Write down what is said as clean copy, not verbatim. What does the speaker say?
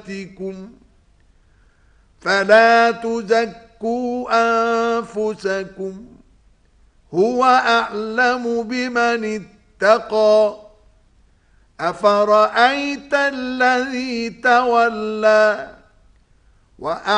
صلاتكم فلا تزكوا أنفسكم هو أعلم بمن اتقى أفرأيت الذي تولى